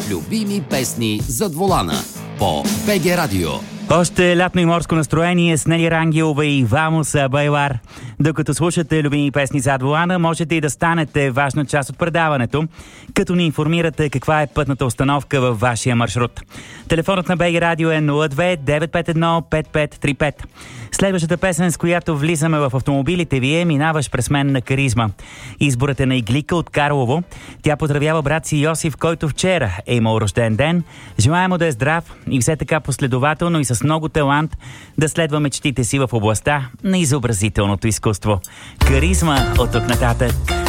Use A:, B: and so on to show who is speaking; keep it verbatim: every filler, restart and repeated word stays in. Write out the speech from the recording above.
A: Любими песни зад волана по БГ Радио.
B: Още лятно и морско настроение с Нели Рангелова и Вамуса Байлар. Докато слушате любими песни зад волана, можете и да станете важна част от предаването, като ни информирате каква е пътната установка във вашия маршрут. Телефонът на БГ Радио е нула две девет пет едно пет пет три пет. Следващата песен, с която влизаме в автомобилите ви, е "Минаваш през мен" на Каризма. Изборът е на Иглика от Карлово. Тя поздравява брат си Йосиф, който вчера е имал рожден ден. Желаем му да е здрав и все така последователно и с много талант да следва мечтите си в областта на изобразителното изкуство. Каризма от тук нататък.